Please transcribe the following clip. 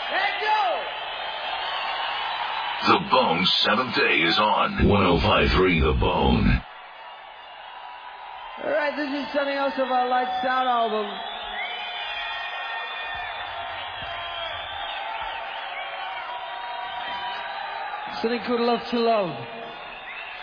The Bone's Seventh Day is on 105.3 The Bone. All right, this is something else of our Lights Out album. Something called Love to Love.